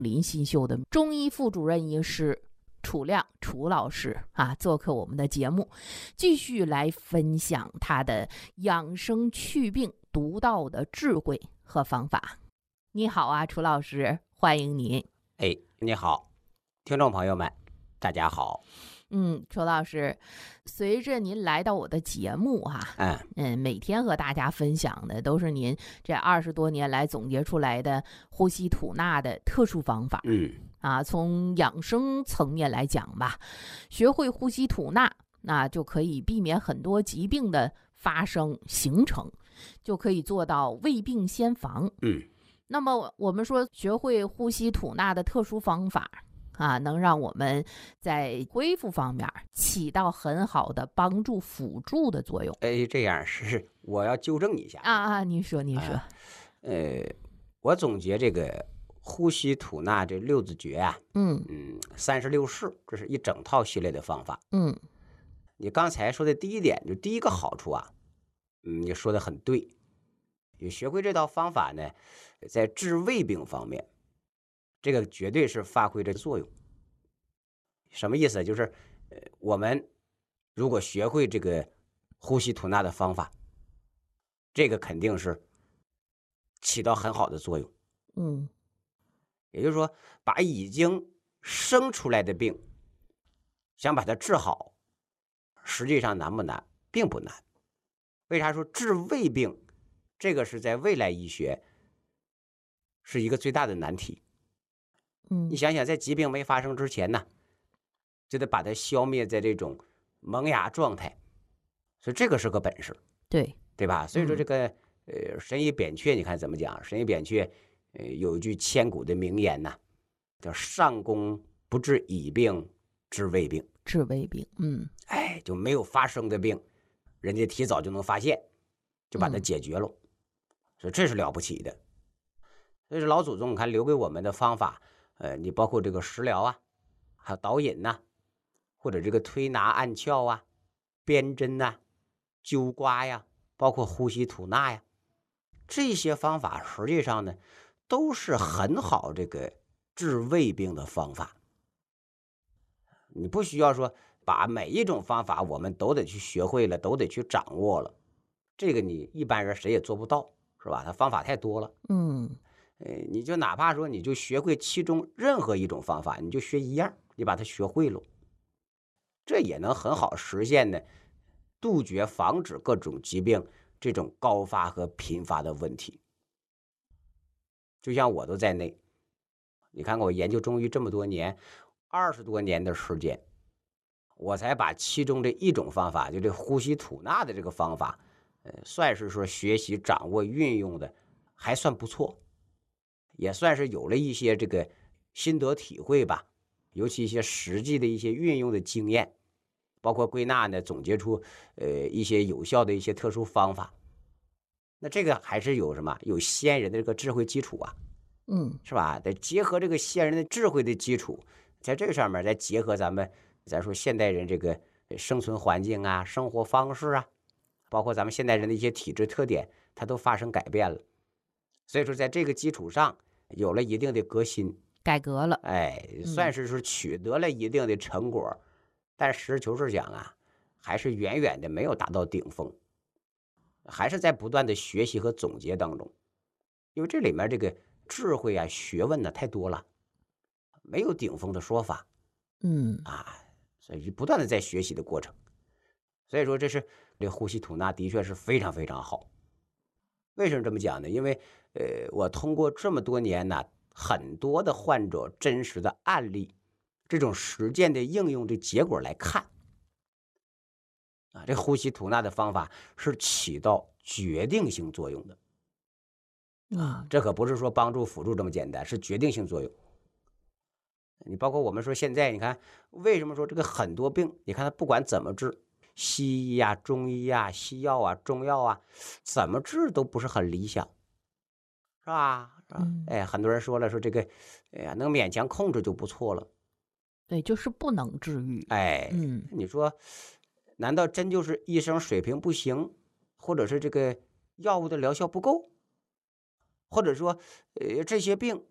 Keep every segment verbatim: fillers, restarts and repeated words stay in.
林新秀的中医副主任医师楚亮楚老师啊，做客我们的节目，继续来分享他的养生祛病独到的智慧和方法。你好啊，楚老师，欢迎您。 哎，你好，听众朋友们，大家好。 嗯，楚老师，随着您来到我的节目哈、啊，嗯嗯，每天和大家分享的都是您这二十多年来总结出来的呼吸吐纳的特殊方法。 嗯， 啊，从养生层面来讲吧，学会呼吸吐纳，那就可以避免很多疾病的发生形成，就可以做到未病先防。 嗯， 那么我们说，学会呼吸吐纳的特殊方法。啊，能让我们在恢复方面起到很好的帮助辅助的作用。 哎，这样是我要纠正一下啊啊！你说，你说， 啊、呃，我总结这个呼吸吐纳这六字诀啊， 嗯嗯，三十六式，这是一整套系列的方法。 嗯， 你刚才说的第一点，就第一个好处啊，嗯，你说的很对。你学会这套方法呢，在治胃病方面。这个绝对是发挥着作用。什么意思？就是，呃，我们如果学会这个呼吸吐纳的方法，这个肯定是起到很好的作用。 嗯， 也就是说，把已经生出来的病，想把它治好，实际上难不难？并不难。为啥说治胃病，这个是在未来医学是一个最大的难题。你想想，在疾病没发生之前呢，就得把它消灭在这种萌芽状态，所以这个是个本事， 对对吧？所以说这个、嗯、呃神医扁鹊，你看怎么讲？神医扁鹊呃有一句千古的名言呐，叫上工不治已病，治未病。 治未病，嗯， 哎，就没有发生的病，人家提早就能发现，就把它解决了，嗯、所以这是了不起的。所以说老祖宗你看留给我们的方法。呃，你包括这个食疗啊，还有导引呐、啊，或者这个推拿按窍啊、鞭针呐、啊、灸刮呀，包括呼吸吐纳呀，这些方法实际上呢，都是很好这个治胃病的方法。你不需要说把每一种方法我们都得去学会了，都得去掌握了，这个你一般人谁也做不到，是吧？它方法太多了。 嗯。 呃，你就哪怕说你就学会其中任何一种方法，你就学一样，你把它学会了，这也能很好实现呢，杜绝防止各种疾病这种高发和频发的问题。就像我都在内，你看看我研究中医这么多年，二十多年的时间，我才把其中的一种方法，就这呼吸吐纳的这个方法，呃，算是说学习掌握运用的还算不错。也算是有了一些这个心得体会吧，尤其一些实际的一些运用的经验，包括归纳呢，总结出呃一些有效的一些特殊方法。那这个还是有什么？有先人的这个智慧基础啊， 嗯， 是吧？得结合这个先人的智慧的基础，在这个上面再结合咱们咱说现代人这个生存环境啊、生活方式啊，包括咱们现代人的一些体质特点，它都发生改变了。所以说，在这个基础上有了一定的革新、 改革了， 哎，算是说取得了一定的成果，嗯、但实事求是讲啊，还是远远的没有达到顶峰，还是在不断的学习和总结当中，因为这里面这个智慧啊、学问呢太多了，没有顶峰的说法， 嗯啊，所以不断的在学习的过程，所以说这是这呼吸吐纳的确是非常非常好。为什么这么讲呢？因为呃，我通过这么多年呢，很多的患者真实的案例，这种实践的应用的结果来看，啊，这呼吸吐纳的方法是起到决定性作用的，啊，这可不是说帮助辅助这么简单，是决定性作用。你包括我们说现在，你看为什么说这个很多病，你看它不管怎么治。西医啊、中医啊、西药啊、中药啊，怎么治都不是很理想，是吧？是吧？嗯、哎，很多人说了，说这个，哎呀，能勉强控制就不错了。 对，就是不能治愈。 哎，嗯，你说，难道真就是医生水平不行，或者是这个药物的疗效不够，或者说，呃，这些病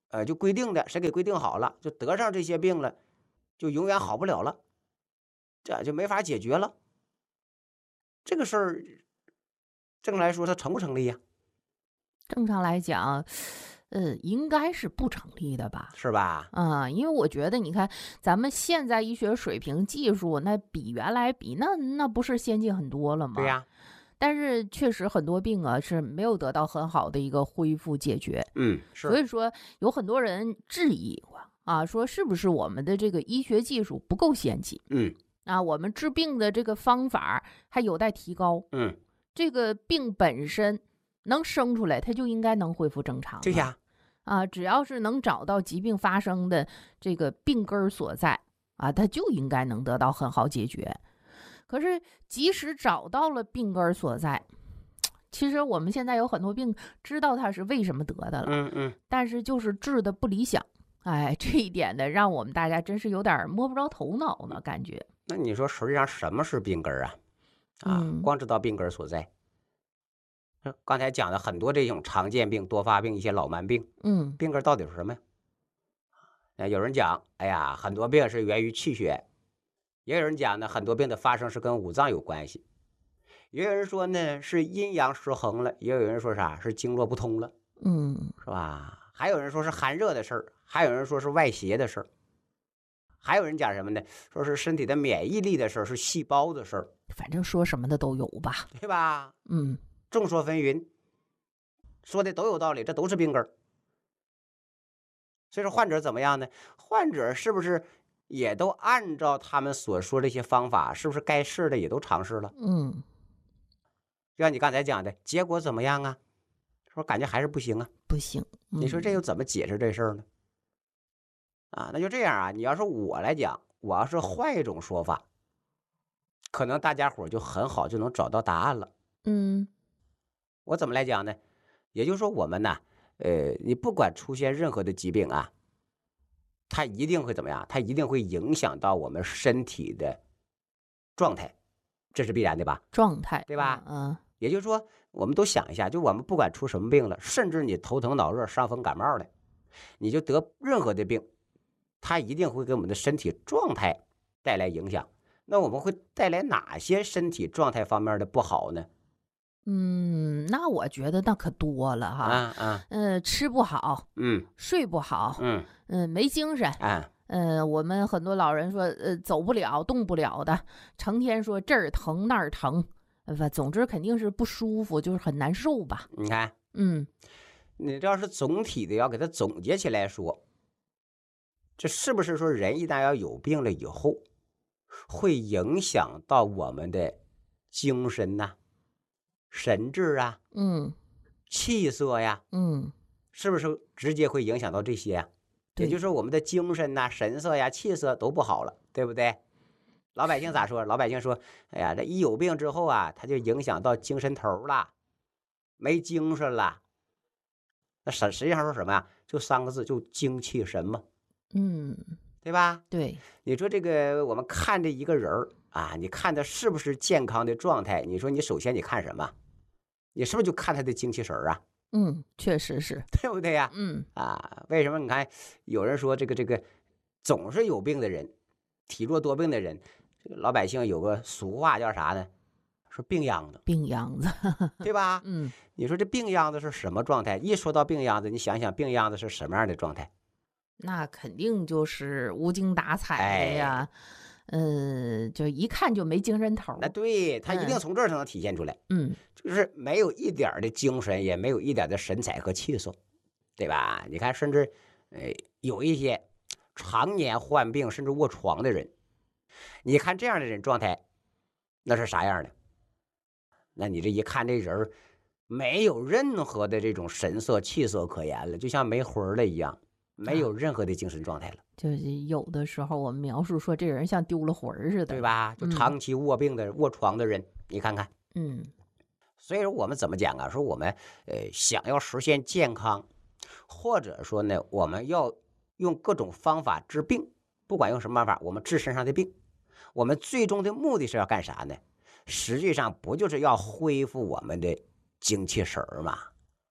呃，就规定的，谁给规定好了，就得上这些病了，就永远好不了了，这就没法解决了。这个事儿，正来说，它成不成立呀？ 正常来讲，呃，应该是不成立的吧？ 是吧？ 啊、因为我觉得，你看咱们现在医学水平、技术，那比原来比，那那不是先进很多了吗？ 对呀。 但是确实很多病啊是没有得到很好的一个恢复解决， 嗯，是。 所以说有很多人质疑啊，说是不是我们的这个医学技术不够先进？ 嗯， 啊，我们治病的这个方法还有待提高。 嗯， 这个病本身能生出来，它就应该能恢复正常。 对呀。 啊，只要是能找到疾病发生的这个病根所在啊，它就应该能得到很好解决。可是，即使找到了病根所在，其实我们现在有很多病知道它是为什么得的了， 嗯嗯， 但是就是治的不理想。哎，这一点呢，让我们大家真是有点摸不着头脑呢，感觉。 那你说，实际上什么是病根啊？啊， 嗯光知道病根所在。呃刚才讲的很多这种常见病、多发病、一些老慢病， 嗯病根到底是什么呀？呃有人讲，哎呀，很多病是源于气血，也有人讲呢，很多病的发生是跟五脏有关系，也有人说呢是阴阳失衡了，也有人说啥是经络不通了， 嗯， 是吧？还有人说是寒热的事儿，还有人说是外邪的事儿，还有人讲什么呢？说是身体的免疫力的事儿，是细胞的事儿， 反正说什么的都有吧。 对吧？ 嗯众说纷纭，说的都有道理，这都是病根儿。所以说，患者怎么样呢？患者是不是也都按照他们所说这些方法，是不是该试的也都尝试了？ 嗯， 就像你刚才讲的，结果怎么样啊？说感觉还是不行啊。 不行。嗯、 你说这又怎么解释这事儿呢？啊，那就这样啊。你要说我来讲，我要是换一种说法，可能大家伙就很好就能找到答案了。 嗯我怎么来讲呢？也就是说，我们呢，呃，你不管出现任何的疾病啊，它一定会怎么样？它一定会影响到我们身体的状态，这是必然的吧？ 状态对吧？ 嗯也就是说，我们都想一下，就我们不管出什么病了，甚至你头疼脑热、伤风感冒的，你就得任何的病，它一定会给我们的身体状态带来影响。那我们会带来哪些身体状态方面的不好呢？ 嗯，那我觉得那可多了哈。 啊啊， 呃，吃不好， 嗯睡不好， 嗯嗯、没精神。 啊， 呃，我们很多老人说，呃，走不了、动不了的，成天说这儿疼那儿疼，呃，不总之肯定是不舒服，就是很难受吧。 你看， 嗯你这要是总体的要给它总结起来说，这是不是说人一旦要有病了以后，会影响到我们的精神呐、神志啊、 嗯气色呀？ 嗯， 是不是直接会影响到这些呀？ 对也就是说，我们的精神呐、神色呀、气色都不好了，对不对？老百姓咋说？老百姓说：“哎呀，这一有病之后啊，他就影响到精神头了，没精神了。”那实实际上说什么呀？就三个字，就精气神嘛， 嗯， 对吧？ 对， 你说这个，我们看这一个人儿啊，你看他是不是健康的状态？你说你首先你看什么？你是不是就看他的精气神儿啊？ 嗯，确实是。 对不对呀？ 嗯啊，为什么？你看有人说这个这个总是有病的人，体弱多病的人，这个老百姓有个俗话叫啥呢？说病秧子， 病秧子。 对吧？ 嗯， 你说这病秧子是什么状态？一说到病秧子，你想想病秧子是什么样的状态？ 那肯定就是无精打采的呀。呃，就一看就没精神头。 那对他一定从这儿才能体现出来， 嗯就是没有一点儿的精神，也没有一点的神采和气色，对吧？你看，甚至呃有一些常年患病甚至卧床的人，你看这样的人状态，那是啥样的？那你这一看这人儿没有任何的这种神色气色可言了，就像没魂儿了一样，没有任何的精神状态了， 就是有的时候我们描述说这人像丢了魂儿似的， 对？吧？就嗯长期卧病的、卧床的人，你看看。 嗯所以说我们怎么讲啊？说我们呃想要实现健康，或者说呢，我们要用各种方法治病，不管用什么办法，我们治身上的病，我们最终的目的是要干啥呢？实际上不就是要恢复我们的精气神儿吗？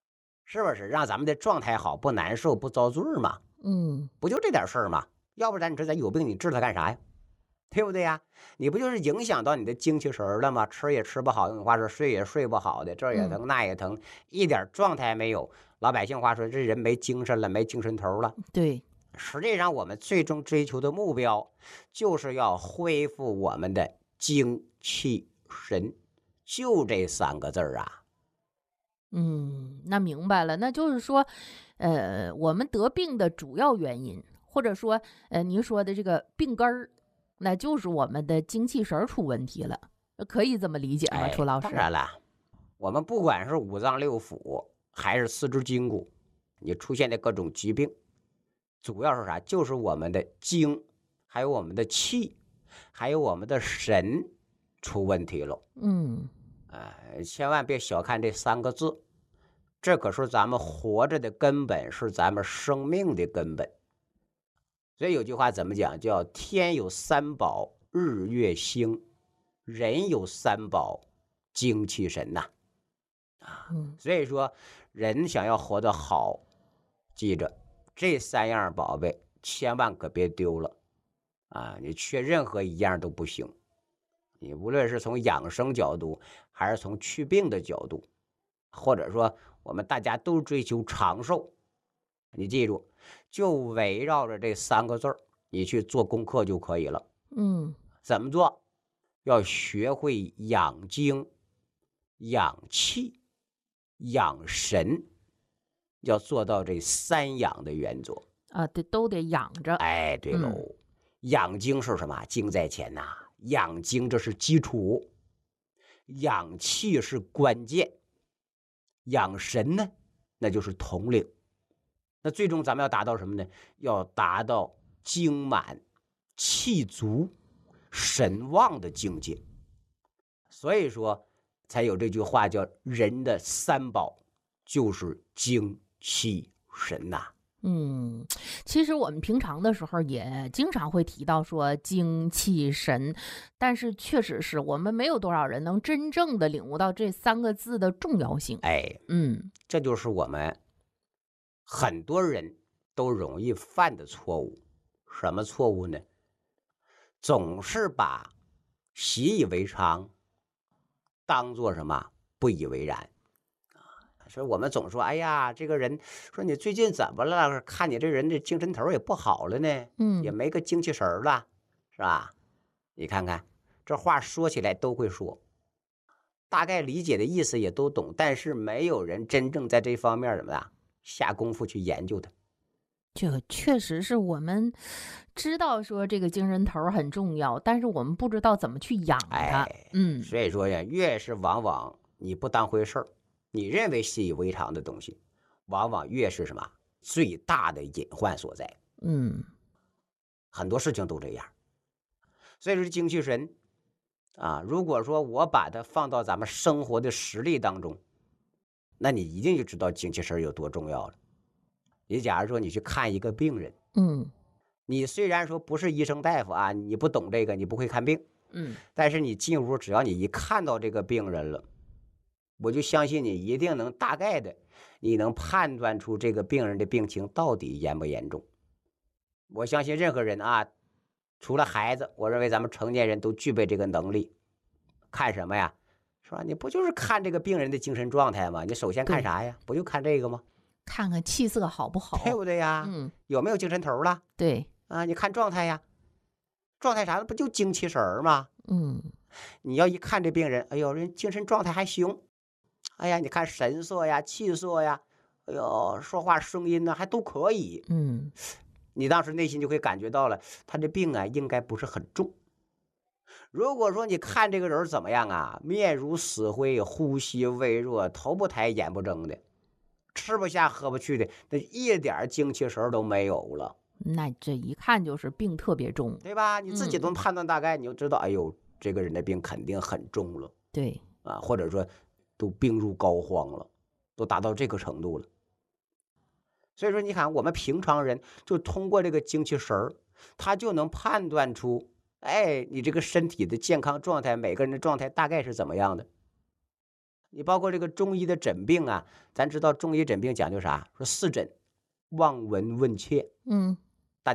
是不是？让咱们的状态好，不难受，不遭罪嘛？ 嗯， 不就这点事儿吗？要不然你说咱有病，你治它干啥呀？对不对呀？你不就是影响到你的精气神了吗？吃也吃不好，用话说睡也睡不好的，这也疼那也疼，一点状态没有。老百姓话说，这人没精神了，没精神头了。 对， 实际上我们最终追求的目标，就是要恢复我们的精气神，就这三个字儿啊。 嗯，那明白了，那就是说，呃，我们得病的主要原因，或者说，呃，您说的这个病根儿，那就是我们的精气神儿出问题了，可以这么理解吗？ 哎， 楚老师？ 当然了，我们不管是五脏六腑，还是四肢筋骨，你出现的各种疾病，主要是啥？就是我们的精，还有我们的气，还有我们的神出问题了。 嗯， 哎，千万别小看这三个字，这可是咱们活着的根本，是咱们生命的根本。所以有句话怎么讲？叫天有三宝，日月星；人有三宝，精气神呐。啊，所以说人想要活得好，记着这三样宝贝，千万可别丢了啊！你缺任何一样都不行。你无论是从养生角度，还是从祛病的角度，或者说我们大家都追求长寿，你记住，就围绕着这三个字儿，你去做功课就可以了。 嗯， 怎么做？要学会养精、养气、养神，要做到这三养的原则啊，对，都得养着。 哎，对喽，嗯、养精是什么？精在前呐、啊。养精这是基础，养气是关键，养神呢，那就是统领。那最终咱们要达到什么呢？要达到精满、气足、神旺的境界。所以说，才有这句话叫“人的三宝就是精气神”呐。 嗯，其实我们平常的时候也经常会提到说精气神，但是确实是我们没有多少人能真正的领悟到这三个字的重要性。 哎， 嗯， 这就是我们很多人都容易犯的错误。什么错误呢？总是把习以为常当做什么不以为然。所以我们总说，哎呀，这个人说你最近怎么了？看你这人的精神头也不好了呢， 嗯， 也没个精气神了，是吧？你看看这话说起来都会说，大概理解的意思也都懂，但是没有人真正在这方面怎么样下功夫去研究它。 这个确实是我们知道说这个精神头很重要，但是我们不知道怎么去养它。 哎， 嗯， 所以说呀，越是往往你不当回事儿，你认为习以为常的东西，往往越是什么最大的隐患所在。 嗯， 很多事情都这样。所以说精气神啊，如果说我把它放到咱们生活的实例当中，那你一定就知道精气神有多重要了。你假如说你去看一个病人， 嗯， 你虽然说不是医生大夫啊，你不懂这个，你不会看病， 嗯， 但是你进屋，只要你一看到这个病人了，我就相信你一定能大概的，你能判断出这个病人的病情到底严不严重。我相信任何人啊，除了孩子，我认为咱们成年人都具备这个能力。看什么呀？是吧？你不就是看这个病人的精神状态吗？你首先看啥呀？不就看这个吗？ 看看气色好不好， 对不对呀？ 嗯， 有没有精神头了？ 对啊，你看状态呀，状态啥的不就精气神吗？ 嗯， 你要一看这病人，哎呦，人精神状态还行，哎呀，你看神色呀、气色呀，哎呦，说话声音呢还都可以， 嗯， 你当时内心就会感觉到了，他这病啊应该不是很重。如果说你看这个人怎么样啊，面如死灰，呼吸微弱，头不抬眼不睁的，吃不下喝不去的，那一点精气神都没有了， 那这一看就是病特别重， 对吧？你自己都能判断大概，你就知道，哎呦，这个人的病肯定很重了， 对啊，或者说都病入膏肓了，都达到这个程度了。所以说，你看我们平常人就通过这个精气神儿，他就能判断出，哎，你这个身体的健康状态，每个人的状态大概是怎么样的。 你包括这个中医的诊病啊，咱知道中医诊病讲究啥？说四诊：望、闻、问、切。 嗯